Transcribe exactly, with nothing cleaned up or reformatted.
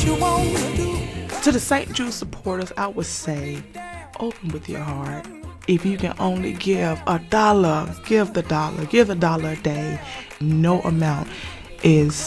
you wanna do. To the Saint Jude supporters, I would say, open with your heart. If you can only give a dollar, give the dollar, give a dollar a day. No amount is